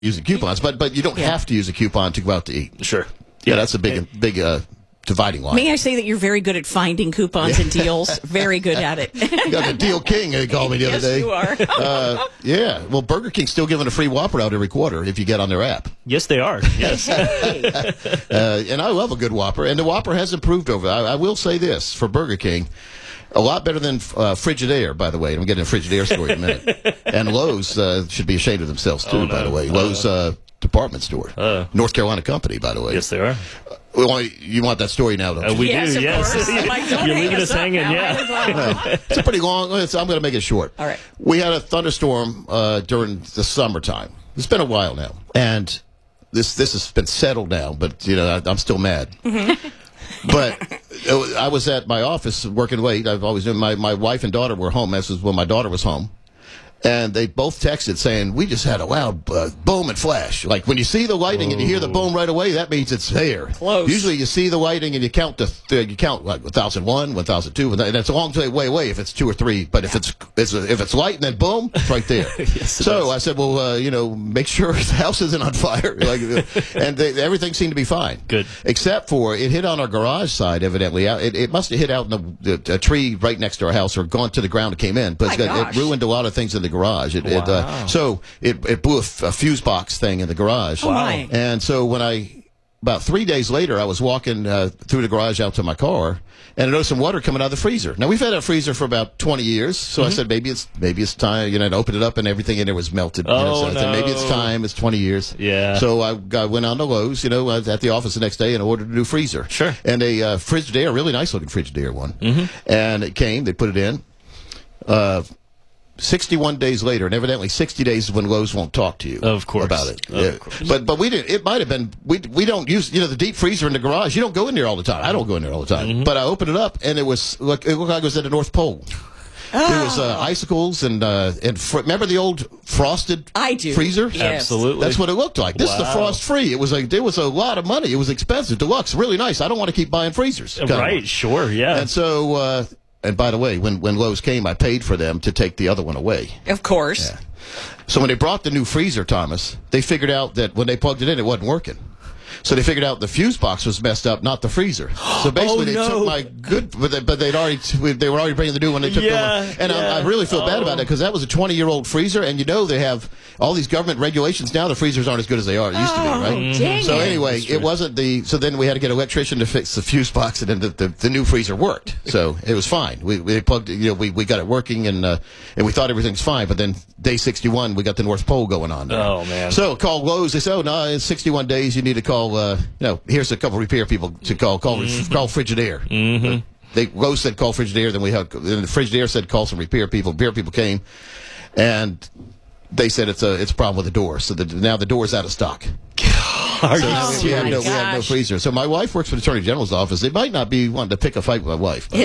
using coupons, but you don't have to use a coupon to go out to eat. Sure. Yeah, that's a big dividing line. May I say that you're very good at finding coupons and deals? Very good at it. You got the Deal King, they called me the other day. Yes, you are. Yeah. Well, Burger King's still giving a free Whopper out every quarter if you get on their app. Yes, they are. Yes. And I love a good Whopper. And the Whopper has improved over. I will say this for Burger King. A lot better than Frigidaire, by the way. I'm getting a Frigidaire story in a minute. And Lowe's should be ashamed of themselves, too, by the way. Lowe's department store. North Carolina company, by the way. Yes, they are. Well, you want that story now, don't you? We yes, do, of yes. course. You're leaving us hanging, It's a pretty long. I'm going to make it short. All right. We had a thunderstorm during the summertime. It's been a while now, and this has been settled now. But I'm still mad. But I was at my office working late. I've always done. My wife and daughter were home. This was when my daughter was home. And they both texted saying, we just had a loud boom and flash. Like, when you see the lighting and you hear the boom right away, that means it's there. Close. Usually you see the lighting and you count like 1001, 1002, and it's a long way away if it's 2 or 3. But if it's light and then boom, it's right there. Yes, so I said, well, make sure the house isn't on fire. And everything seemed to be fine. Good. Except for it hit on our garage side, evidently. It must have hit out in a tree right next to our house or gone to the ground and came in. But it ruined a lot of things in the garage. So it blew a fuse box thing in the garage. Oh, my. And so about 3 days later, I was walking through the garage out to my car, and I noticed some water coming out of the freezer. Now, we've had a freezer for about 20 years, so I said maybe it's time. And opened it up, and everything in there was melted. So I said, maybe it's time. It's 20 years. Yeah. So I went on to Lowe's. I was at the office the next day and ordered a new freezer. Sure. And a Frigidaire, a really nice looking Frigidaire one. And it came. They put it in. 61 days later, and evidently 60 days is when Lowe's won't talk to you. Of course. About it. Of course. But we didn't. It might have been. We don't use the deep freezer in the garage. You don't go in there all the time. I don't go in there all the time. But I opened it up, and it looked like it was at the North Pole. There was icicles and remember the old frosted freezer? Yes. Absolutely. That's what it looked like. This is the frost free. It was there was a lot of money. It was expensive, deluxe, really nice. I don't want to keep buying freezers. Right. Sure. Yeah. And so. And by the way, when Lowe's came, I paid for them to take the other one away. Of course. Yeah. So when they brought the new freezer, Thomas, they figured out that when they plugged it in, it wasn't working. So they figured out the fuse box was messed up, not the freezer. So basically, they took my good, but they were already bringing the new one. They took the one, and I really feel bad about that because that was a 20-year-old freezer, and they have all these government regulations now. The freezers aren't as good as they are. It used to be, right? Dang so anyway, it wasn't the. So then we had to get an electrician to fix the fuse box, and then the new freezer worked. So it was fine. We plugged, we got it working, and we thought everything's fine. But then day 61, we got the North Pole going on. Oh man! So called Lowe's. They said, "Oh no, it's 61 days. You need to call." Here's a couple repair people to call Frigidaire. Lowe's said call Frigidaire. Then the Frigidaire said call some repair people. Repair people came, and they said it's a problem with the door. So now the door's out of stock. Are so you now we serious? have no freezer. So my wife works for the Attorney General's office. They might not be wanting to pick a fight with my wife. But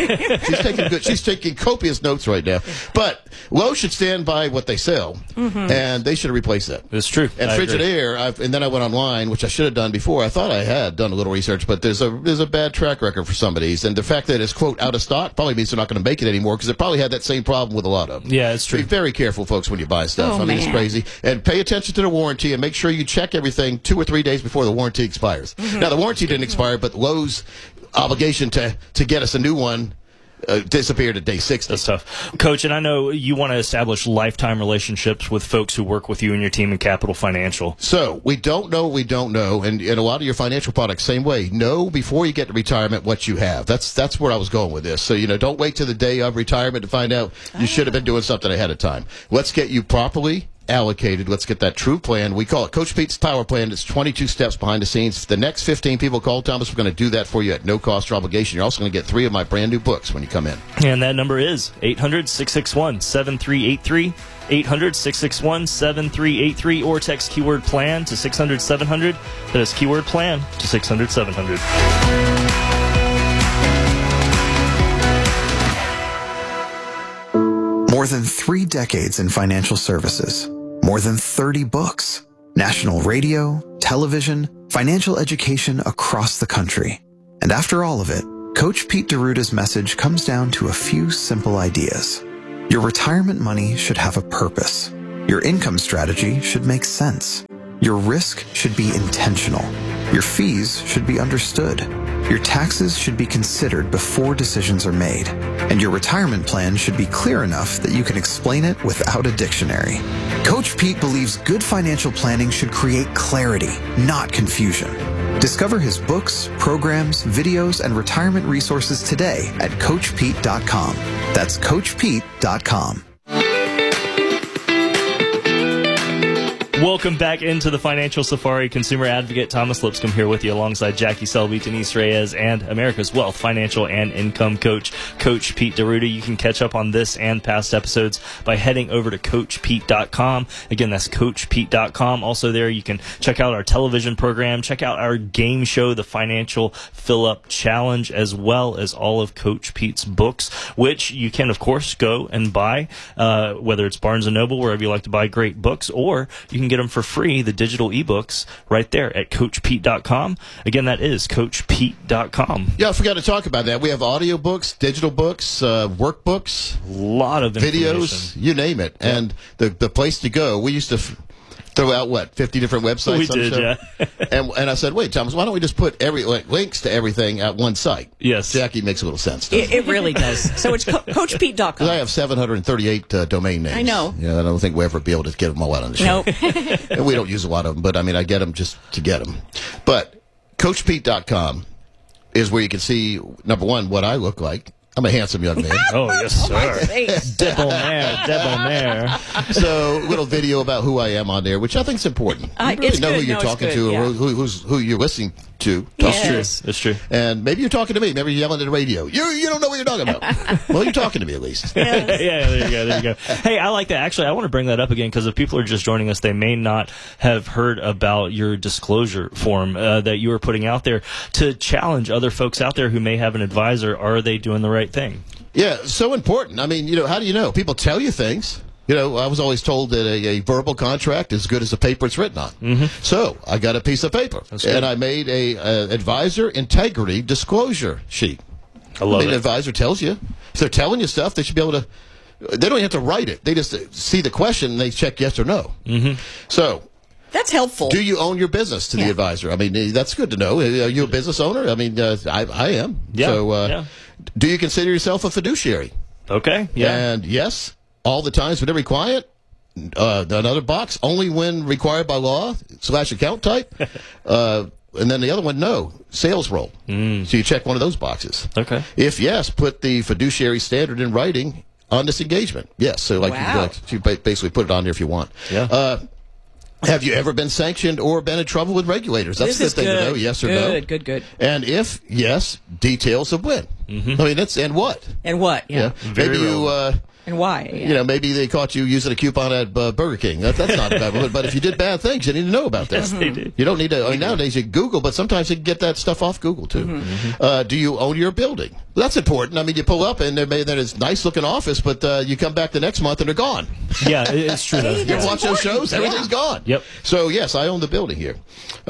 she's taking copious notes right now. But Lowe's should stand by what they sell, and they should replace that. It's true. And Frigidaire, and then I went online, which I should have done before. I thought I had done a little research, but there's a bad track record for some of these, and the fact that it's quote out of stock probably means they're not going to make it anymore because it probably had that same problem with a lot of them. Yeah, it's true. Be very careful, folks, when you buy stuff. Oh, it's crazy, and pay attention to the warranty and make sure you check everything 2 or 3 days before the warranty expires. Now, the warranty didn't expire, but Lowe's obligation to get us a new one disappeared at day 60. That's tough. Coach, and I know you want to establish lifetime relationships with folks who work with you and your team in Capital Financial. So, we don't know, and a lot of your financial products, same way. Know before you get to retirement what you have. That's where I was going with this. So, don't wait till the day of retirement to find out you should have been doing something ahead of time. Let's get you properly allocated. Let's get that true plan. We call it Coach Pete's Power Plan. It's 22 steps behind the scenes. The next 15 people call, Thomas, we're going to do that for you at no cost or obligation. You're also going to get 3 of my brand new books when you come in. And that number is 800-661-7383, 800-661-7383, or text keyword plan to 600-700. That is keyword plan to 600-700. More than 3 decades in financial services, more than 30 books, national radio, television, financial education across the country. And after all of it, Coach Pete D'Arruda's message comes down to a few simple ideas. Your retirement money should have a purpose. Your income strategy should make sense. Your risk should be intentional. Your fees should be understood. Your taxes should be considered before decisions are made. And your retirement plan should be clear enough that you can explain it without a dictionary. Coach Pete believes good financial planning should create clarity, not confusion. Discover his books, programs, videos, and retirement resources today at CoachPete.com. That's CoachPete.com. Welcome back into the Financial Safari. Consumer advocate Thomas Lipscomb here with you alongside Jackie Selby, Denise Reyes, and America's Wealth Financial and Income Coach, Coach Pete D'Arruda. You can catch up on this and past episodes by heading over to CoachPete.com. Again, that's CoachPete.com. Also there, you can check out our television program, check out our game show, the Financial Fill-Up Challenge, as well as all of Coach Pete's books, which you can, of course, go and buy, whether it's Barnes & Noble, wherever you like to buy great books, or you can get them for free, the digital ebooks, right there at CoachPete.com. Again, that is CoachPete.com. Yeah, I forgot to talk about that. We have audiobooks, digital books, workbooks, A lot of videos, you name it. Yeah. And the place to go, we used to throw out, 50 different websites? We did, yeah. and I said, wait, Thomas, why don't we just put links to everything at one site? Yes. Jackie makes a little sense. It really does. So it's CoachPete.com. Because I have 738 domain names. I know. Yeah, I don't think we'll ever be able to get them all out on the show. Nope. And we don't use a lot of them, but I get them just to get them. But CoachPete.com is where you can see, number one, what I look like. I'm a handsome young man. Oh, yes, sir. Debonair. So, little video about who I am on there, which I think is important. You really know who you're talking to, or who you're listening to. Yes. That's true. And maybe you're talking to me. Maybe you're yelling at the radio. You don't know what you're talking about. Well, you're talking to me at least. Yeah, there you go. Hey, I like that. Actually, I want to bring that up again because if people are just joining us, they may not have heard about your disclosure form that you were putting out there to challenge other folks out there who may have an advisor. Are they doing the right thing? Yeah, so important. I mean, how do you know? People tell you things. I was always told that a verbal contract is as good as the paper it's written on. Mm-hmm. So I got a piece of paper, and I made a advisor integrity disclosure sheet. I love it. An advisor tells you. If they're telling you stuff, they should be able to. They don't have to write it. They just see the question and they check yes or no. Mm-hmm. So. That's helpful. Do you own your business to the advisor? I mean, that's good to know. Are you a business owner? I mean, I am. Yeah. So, do you consider yourself a fiduciary? Okay. Yeah. And yes, all the times with every client. Another box, only when required by law / account type. And then the other one, no, sales role. So you check one of those boxes. Okay. If yes, put the fiduciary standard in writing on this engagement. Yes. So you basically put it on there if you want. Yeah. Have you ever been sanctioned or been in trouble with regulators? That's the thing to know, yes or no. Good. And if yes, details of when. Mm-hmm. I mean, and what. And what, yeah. Maybe you... and why? Yeah. Maybe they caught you using a coupon at Burger King. That's not bad. But if you did bad things, you need to know about that. Yes, they did. You don't need to. I mean, nowadays you Google, but sometimes you can get that stuff off Google too. Mm-hmm. Do you own your building? Well, that's important. I mean, you pull up and there's a nice looking office, but you come back the next month and they're gone. Yeah, it's true. Hey, you watch those shows, everything's gone. Yep. So yes, I own the building here.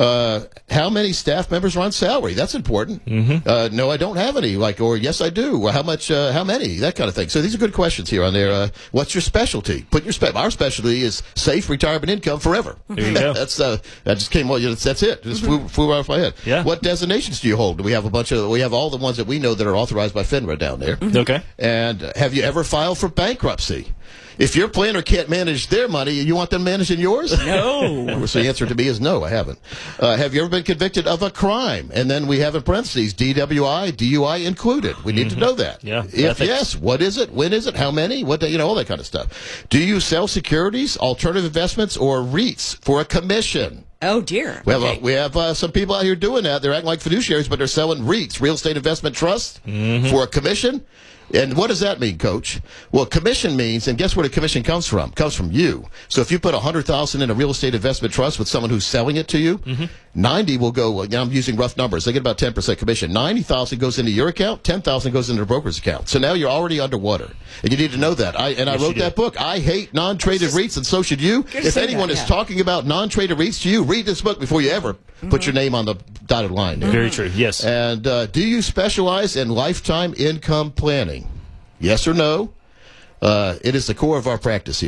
How many staff members are on salary? That's important. Mm-hmm. No, I don't have any. Or yes, I do. Well, how much? How many? That kind of thing. So these are good questions here on there. What's your specialty? Put your our specialty is safe retirement income forever. There you go. That's that just came. That's it. Just flew right off my head. Yeah. What designations do you hold? We have We have all the ones that we know that are authorized by FINRA down there. Okay. And have you ever filed for bankruptcy? If your planner can't manage their money, you want them managing yours? No. So the answer to me is no, I haven't. Have you ever been convicted of a crime? And then we have in parentheses, DWI, DUI included. We need to know that. Yeah. If yes, what is it? When is it? How many? All that kind of stuff. Do you sell securities, alternative investments, or REITs for a commission? Oh, dear. Well, okay. we have some people out here doing that. They're acting like fiduciaries, but they're selling REITs, real estate investment trusts, for a commission. And what does that mean, Coach? Well, commission means, and guess where the commission comes from? It comes from you. So if you put $100,000 in a real estate investment trust with someone who's selling it to you, 90 will go. I'm using rough numbers. They get about 10% commission. 90,000 goes into your account. 10,000 goes into the broker's account. So now you're already underwater, and you need to know that. I wrote that book. I hate non-traded REITs, and so should you. If anyone is talking about non-traded REITs to you, read this book before you ever put your name on the dotted line. Very true. Yes. And do you specialize in lifetime income planning? Yes or no? It is the core of our practice here.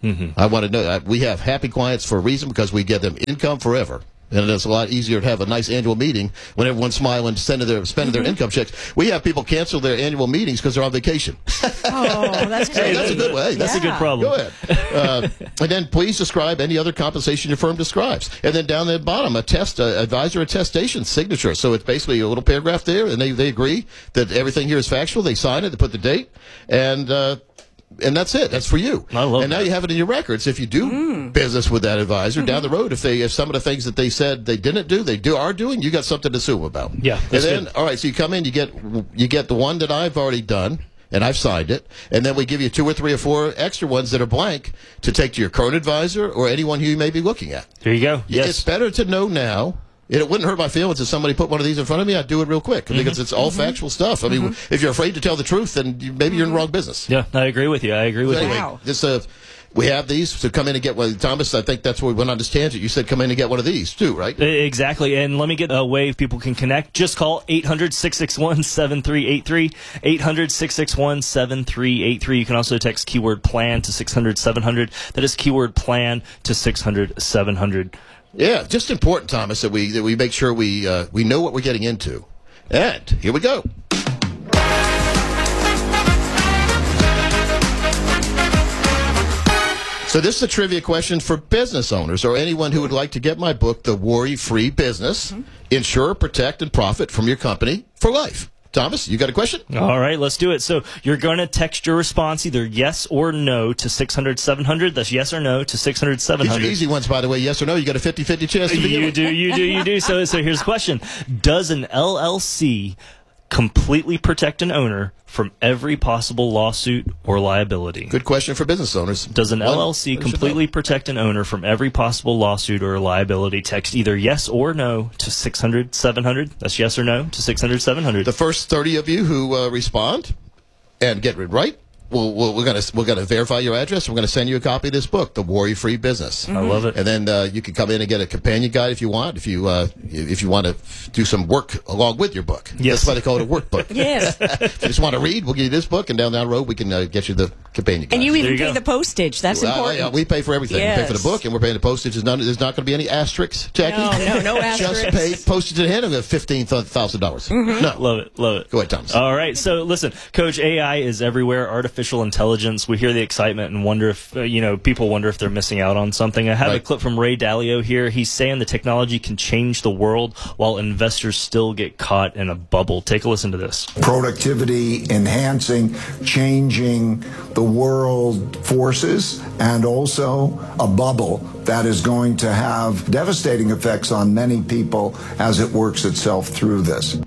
I want to know that we have happy clients for a reason, because we get them income forever. And it's a lot easier to have a nice annual meeting when everyone's smiling, spending their income checks. We have people cancel their annual meetings because they're on vacation. Oh, that's great. Hey, that's a good way. That's a good problem. Go ahead. And then please describe any other compensation your firm describes. And then down at the bottom, advisor attestation signature. So it's basically a little paragraph there, and they agree that everything here is factual. They sign it, they put the date, and that's it. That's for you. I love and now that. you have it in your records. If you do business with that advisor down the road, if some of the things that they said they didn't do, are doing, you got something to sue them about. Yeah, And that's then, good. all right, so you come in, you get the one that I've already done, and I've signed it, and then we give you 2 or 3 or 4 extra ones that are blank to take to your current advisor or anyone who you may be looking at. There you go. It's Yes. better to know now. It wouldn't hurt my feelings if somebody put one of these in front of me. I'd do it real quick because it's all factual stuff. I mean, if you're afraid to tell the truth, then maybe you're in the wrong business. Yeah, I agree with you. Anyway, Wow. we have these to come in and get one. Thomas, I think that's where we went on this tangent. You said come in and get one of these too, right? Exactly. And let me get a way people can connect. Just call 800-661-7383, 800-661-7383. You can also text keyword plan to 600-700. That is keyword plan to 600-700. Yeah, just important, Thomas, that we make sure we know what we're getting into. And here we go. So this is a trivia question for business owners or anyone who would like to get my book, The Worry-Free Business. Insure, protect, and profit from your company for life. Thomas, you got a question? All right, let's do it. So you're going to text your response either yes or no to 600-700. That's yes or no to 600-700. These are easy ones, by the way. Yes or no, you got a 50-50 chance to begin with. You do. So here's the question. Does an LLC completely protect an owner from every possible lawsuit or liability? Good question for business owners. Does an LLC completely protect an owner from every possible lawsuit or liability? Text either yes or no to 600-700. That's yes or no to 600-700. The first 30 of you who respond and get it right, we're gonna verify your address. We're gonna send you a copy of this book, The Worry-Free Business. I love it. And then you can come in and get a companion guide if you want. If you want to do some work along with your book, Yes. That's why they call it a workbook. Yes. If you just want to read, we'll give you this book, and down the road we can get you the companion guide. And you There even you pay go. the postage. That's important. Yeah, we pay for everything. We pay for the Yes. book, and we're paying the postage. There's not going to be any asterisks, Jackie. No asterisks. Just pay postage in hand of $15,000. No, Love it. Go ahead, Thomas. All right. So listen, Coach, AI is everywhere. Artificial intelligence. We hear the excitement and wonder if, people wonder if they're missing out on something. I have a Right. clip from Ray Dalio here. He's saying the technology can change the world while investors still get caught in a bubble. Take a listen to this. Productivity, enhancing, changing the world forces, and also a bubble that is going to have devastating effects on many people as it works itself through this.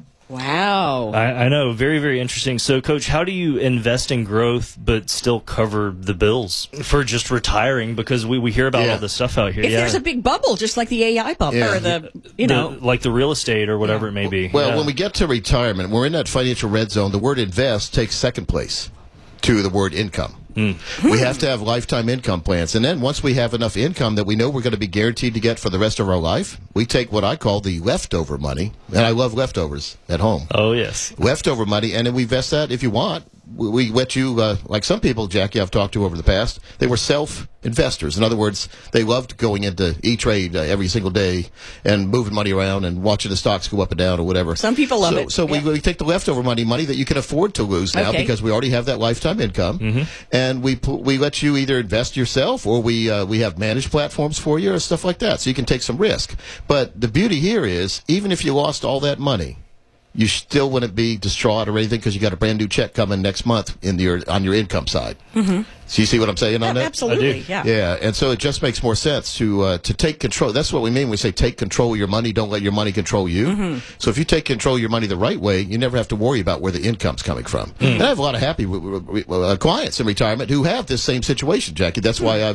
Wow. I know. Very, very interesting. So, Coach, how do you invest in growth but still cover the bills for just retiring? Because we hear about Yeah. all this stuff out here. If there's a big bubble, just like the AI bubble, Yeah. or like the real estate or whatever it may be. Well, Yeah. when we get to retirement, we're in that financial red zone. The word invest takes second place to the word income. We have to have lifetime income plans. And then once we have enough income that we know we're going to be guaranteed to get for the rest of our life, we take what I call the leftover money. And I love leftovers at home. Oh, yes. Leftover money, and then we invest that if you want. We let you, like some people, Jackie, I've talked to over the past, they were self-investors. In other words, they loved going into E-Trade every single day and moving money around and watching the stocks go up and down or whatever. Some people love it. So Yeah. we take the leftover money that you can afford to lose now Okay. because we already have that lifetime income. And we let you either invest yourself or we have managed platforms for you or stuff like that. So you can take some risk. But the beauty here is, even if you lost all that money, you still wouldn't be distraught or anything because you got a brand new check coming next month on your income side. So you see what I'm saying on that? Absolutely. Yeah. Yeah, and so it just makes more sense to take control. That's what we mean when we say take control of your money. Don't let your money control you. So if you take control of your money the right way, you never have to worry about where the income's coming from. And I have a lot of happy clients in retirement who have this same situation, Jackie. That's why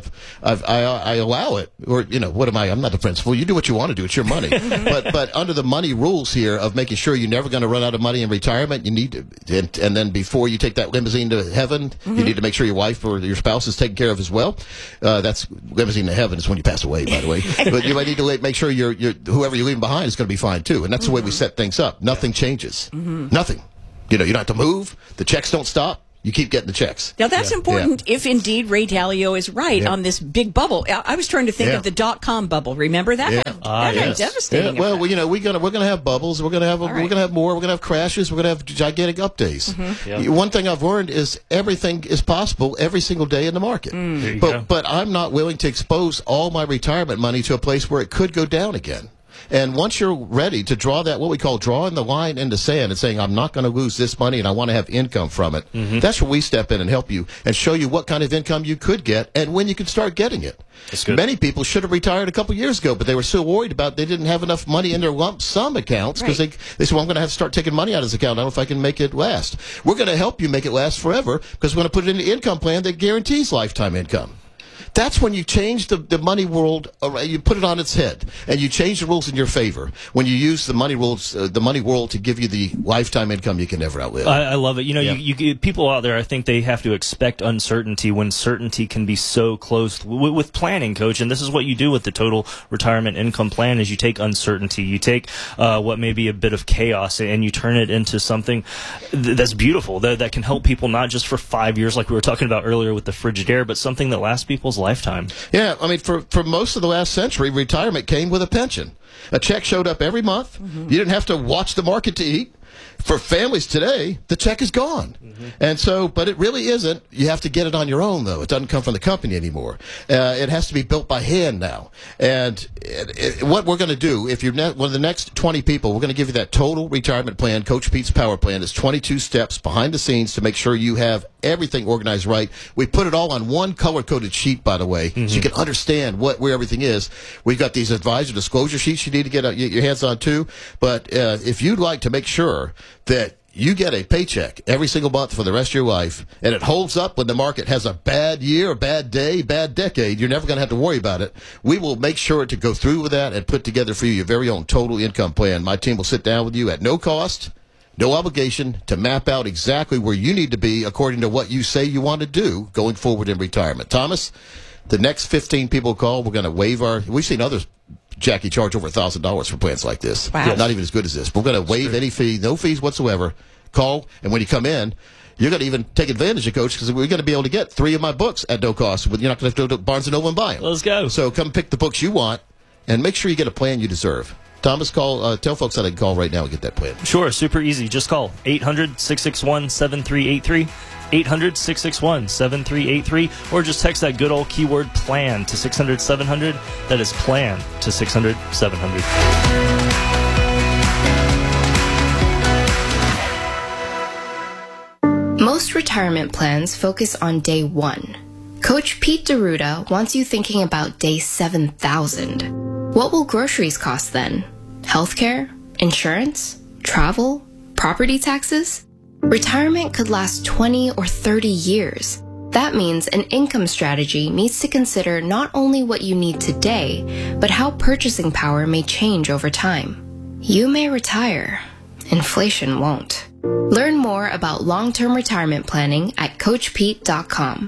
I allow it. Or what am I? I'm not the principal. You do what you want to do. It's your money. but under the money rules here of making sure you're never going to run out of money in retirement, you need to, and then before you take that limousine to heaven, you need to make sure your wife or your spouse is taken care of as well. That's limousine to heaven is when you pass away, by the way. But you might need to make sure whoever you're leaving behind is going to be fine too. And that's the way we set things up. Nothing changes. Nothing. You don't have to move. The checks don't stop. you keep getting the checks. Now, that's important if indeed Ray Dalio is right on this big bubble. I was trying to think of the dot-com bubble. Remember that? That had devastating Well, effect. you know, we're gonna have bubbles. We're gonna have more. We're gonna have crashes. We're gonna have gigantic up days. One thing I've learned is everything is possible every single day in the market. But I'm not willing to expose all my retirement money to a place where it could go down again. And once you're ready to draw that, what we call drawing the line in the sand and saying, I'm not going to lose this money and I want to have income from it, that's where we step in and help you and show you what kind of income you could get and when you can start getting it. That's good. Many people should have retired a couple years ago, but they were so worried about they didn't have enough money in their lump sum accounts because they said, well, I'm going to have to start taking money out of this account. I don't know if I can make it last. We're going to help you make it last forever because we're going to put it in an income plan that guarantees lifetime income. That's when you change the money world, you put it on its head, and you change the rules in your favor. When you use the money rules, the money world to give you the lifetime income you can never outlive. I love it. You know, you people out there, I think they have to expect uncertainty when certainty can be so close with planning, Coach. And this is what you do with the total retirement income plan: is you take uncertainty, you take what may be a bit of chaos, and you turn it into something that's beautiful, that can help people not just for 5 years, like we were talking about earlier with the Frigidaire, but something that lasts people's lifetime. Yeah, I mean, for most of the last century, retirement came with a pension. A check showed up every month. You didn't have to watch the market to eat. For families today, the check is gone. And so, but it really isn't. You have to get it on your own, though. It doesn't come from the company anymore. It has to be built by hand now. And what we're going to do, if you're one of the next 20 people, we're going to give you that total retirement plan, Coach Pete's Power Plan. It's 22 steps behind the scenes to make sure you have everything organized right. We put it all on one color-coded sheet, by the way, so you can understand where everything is. We've got these advisor disclosure sheets you need to get your hands on, too. But if you'd like to make sure that you get a paycheck every single month for the rest of your life, and it holds up when the market has a bad year, bad day, bad decade, you're never going to have to worry about it. We will make sure to go through with that and put together for you your very own total income plan. My team will sit down with you at no cost, no obligation, to map out exactly where you need to be according to what you say you want to do going forward in retirement. Thomas, the next 15 people call, we're going to waive we've seen others, Jackie, charge over $1,000 for plans like this. Wow. Not even as good as this. We're going to waive any fee, no fees whatsoever. Call, and when you come in, you're going to even take advantage of Coach, because we're going to be able to get 3 of my books at no cost. You're not going to have to go to Barnes & Noble and buy them. Let's go. So come pick the books you want, and make sure you get a plan you deserve. Thomas, tell folks how they can call right now and get that plan. Sure, super easy. Just call 800-661-7383. 800-661-7383, or just text that good old keyword PLAN to 600-700. That is PLAN to 600-700. Most retirement plans focus on day 1. Coach Pete D'Arruda wants you thinking about day 7,000. What will groceries cost then? Healthcare? Insurance? Travel? Property taxes? Retirement could last 20 or 30 years. That means an income strategy needs to consider not only what you need today, but how purchasing power may change over time. You may retire. Inflation won't. Learn more about long-term retirement planning at CoachPete.com.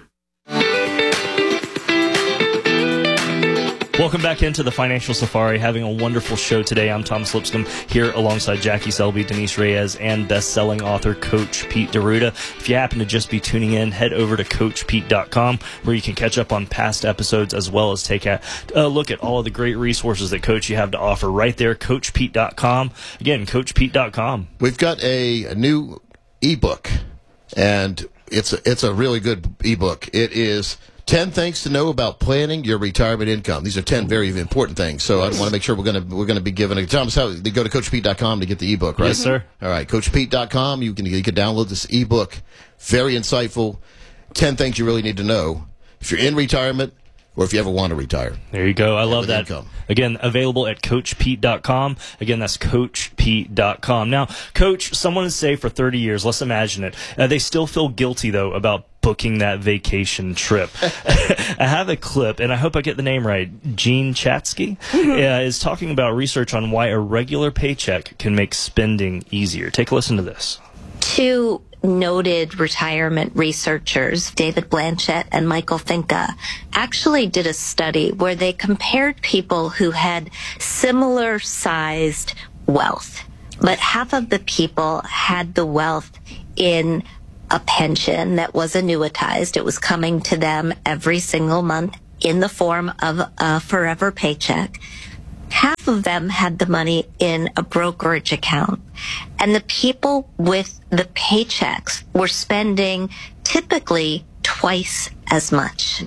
Welcome back into the Financial Safari. Having a wonderful show today. I'm Thomas Lipscomb here alongside Jackie Selby, Denise Reyes, and best-selling author Coach Pete D'Arruda. If you happen to just be tuning in, head over to CoachPete.com, where you can catch up on past episodes as well as take a look at all of the great resources that Coach you have to offer right there. CoachPete.com. Again, CoachPete.com. We've got a new ebook, and it's a really good ebook. It is 10 things to know about planning your retirement income. These are 10 very important things. So I want to make sure we're going to be giving it. Thomas, how they go to CoachPete.com to get the ebook, right? Yes, sir. All right, CoachPete.com. You can download this ebook. Very insightful. 10 things you really need to know if you're in retirement or if you ever want to retire. There you go. I love that. Income. Again, available at CoachPete.com. Again, that's CoachPete.com. Now, Coach, someone is saved for 30 years. Let's imagine it. They still feel guilty, though, about booking that vacation trip. I have a clip, and I hope I get the name right. Gene Chatsky is talking about research on why a regular paycheck can make spending easier. Take a listen to this. 2 noted retirement researchers, David Blanchett and Michael Finca, actually did a study where they compared people who had similar sized wealth, but half of the people had the wealth in a pension that was annuitized. It was coming to them every single month in the form of a forever paycheck. Half of them had the money in a brokerage account. And the people with the paychecks were spending typically twice as much.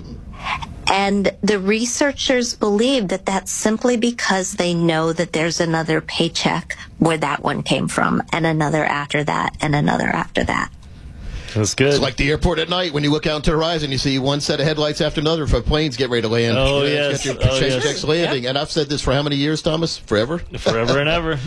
And the researchers believe that that's simply because they know that there's another paycheck where that one came from, and another after that, and another after that. That's good. It's like the airport at night when you look out into the horizon, you see one set of headlights after another for planes get ready to land. Oh, yes. Get your checks landing. Yep. And I've said this for how many years, Thomas? Forever? Forever and ever.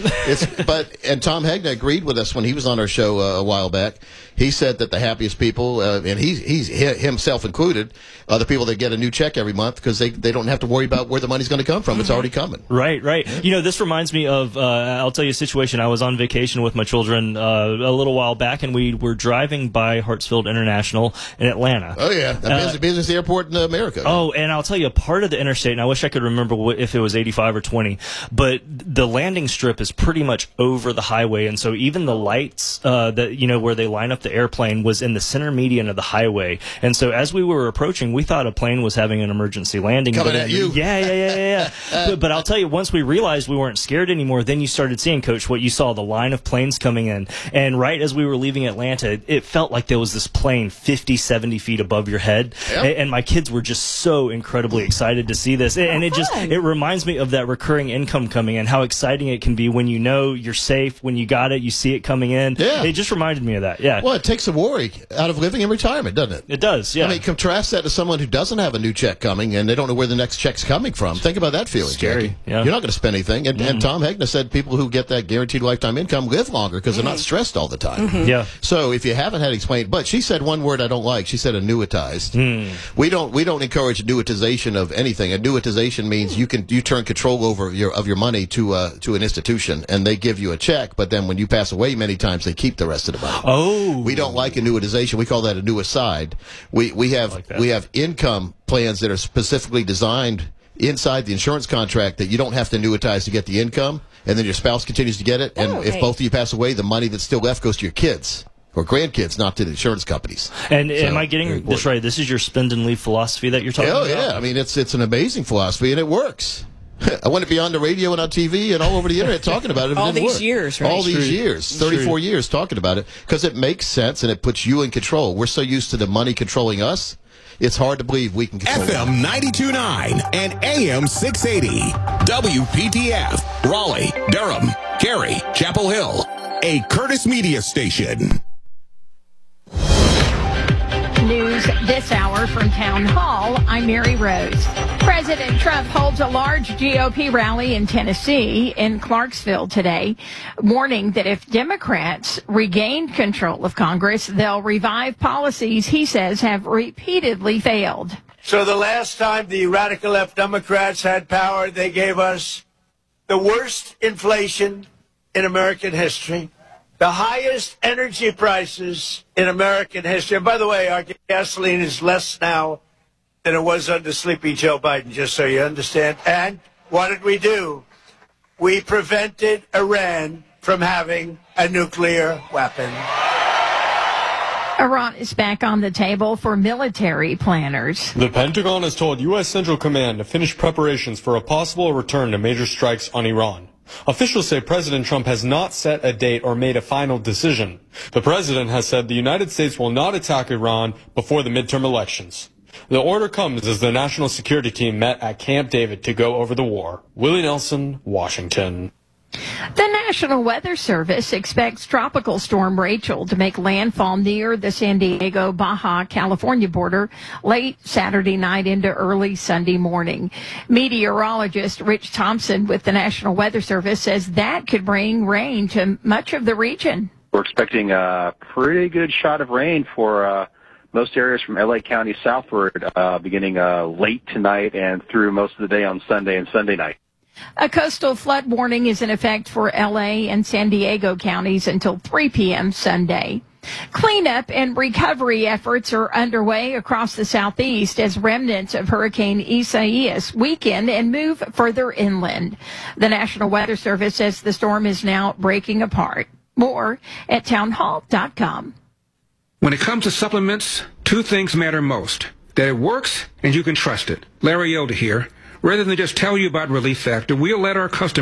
And Tom Hegna agreed with us when he was on our show a while back. He said that the happiest people, and he's himself included, are the people that get a new check every month because they don't have to worry about where the money's going to come from. It's already coming. Right. Yeah. You know, this reminds me of, I'll tell you a situation. I was on vacation with my children a little while back, and we were driving by Hartsfield International in Atlanta. Oh, yeah. The business airport in America. Oh, and I'll tell you, a part of the interstate, and I wish I could remember if it was 85 or 20, but the landing strip is pretty much over the highway, and so even the lights that, you know, where they line up the airplane was in the center median of the highway. And so as we were approaching, we thought a plane was having an emergency landing. Coming at you. Yeah. But I'll tell you, once we realized we weren't scared anymore, then you started seeing, Coach, what you saw, the line of planes coming in. And right as we were leaving Atlanta, it felt like there was this plane 50, 70 feet above your head. Yep. And my kids were just so incredibly excited to see this. And it reminds me of that recurring income coming in, how exciting it can be when you know you're safe, when you got it, you see it coming in. Yeah. It just reminded me of that. Yeah. Well, it takes the worry out of living in retirement, doesn't it? It does, yeah. I mean, contrast that to someone who doesn't have a new check coming and they don't know where the next check's coming from. Think about that feeling, Scary, Jackie. yeah. You're not going to spend anything. And Tom Hegna said people who get that guaranteed lifetime income live longer because they're not stressed all the time. Yeah. So if you haven't had explained, but she said one word I don't like. She said annuitized. We don't encourage annuitization of anything. Annuitization means you turn control over your money to an institution and they give you a check, but then when you pass away, many times they keep the rest of the money. Oh. We don't like annuitization. We call that annuicide. We have income plans that are specifically designed inside the insurance contract that you don't have to annuitize to get the income, and then your spouse continues to get it. And if both of you pass away, the money that's still left goes to your kids or grandkids, not to the insurance companies. And am I getting this right? This is your spend and leave philosophy that you're talking about? Oh, yeah. I mean, it's an amazing philosophy, and it works. I went to be on the radio and on TV and all over the internet talking about it. All these years, right? All these years, 34 years talking about it, because it makes sense and it puts you in control. We're so used to the money controlling us, it's hard to believe we can control FM 92.9 and AM 680. WPTF, Raleigh, Durham, Cary, Chapel Hill. A Curtis Media station. News this hour from Town Hall. I'm Mary Rose. President Trump holds a large GOP rally in Tennessee in Clarksville today, warning that if Democrats regain control of Congress, they'll revive policies he says have repeatedly failed. So the last time the radical left Democrats had power, they gave us the worst inflation in American history, the highest energy prices in American history. And by the way, our gasoline is less now than it was under Sleepy Joe Biden, just so you understand. And what did we do? We prevented Iran from having a nuclear weapon. Iran is back on the table for military planners. The Pentagon has told U.S. Central Command to finish preparations for a possible return to major strikes on Iran. Officials say President Trump has not set a date or made a final decision. The president has said the United States will not attack Iran before the midterm elections. The order comes as the National Security Team met at Camp David to go over the war. Willie Nelson, Washington. The National Weather Service expects Tropical Storm Rachel to make landfall near the San Diego, Baja California border late Saturday night into early Sunday morning. Meteorologist Rich Thompson with the National Weather Service says that could bring rain to much of the region. We're expecting a pretty good shot of rain for most areas from LA County southward, beginning late tonight and through most of the day on Sunday and Sunday night. A coastal flood warning is in effect for LA and San Diego counties until 3 p.m. Sunday. Cleanup and recovery efforts are underway across the southeast as remnants of Hurricane Isaias weaken and move further inland. The National Weather Service says the storm is now breaking apart. More at townhall.com. When it comes to supplements, two things matter most: that it works and you can trust it. Larry Elder here. Rather than just tell you about Relief Factor, we'll let our customers